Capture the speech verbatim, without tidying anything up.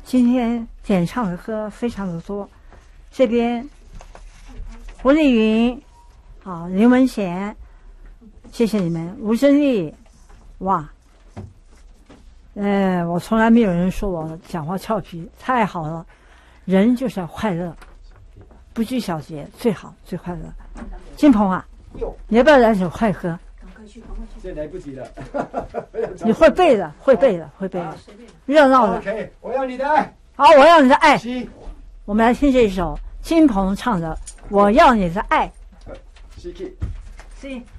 今天点唱的歌非常的多，这边胡丽云，好，林文贤，谢谢你们，吴珍丽，哇，呃，我从来没有人说我讲话俏皮，太好了，人就是要快乐，不拘小节，最好最快乐。金鹏啊，你要不要来首快歌？ 现在来不及了。 你会背的，会背的，会背的，热闹的。 OK， 我要你的爱。 好，我要你的爱。我们来听这一首金鹏唱的《我要你的爱》。 C K。 C。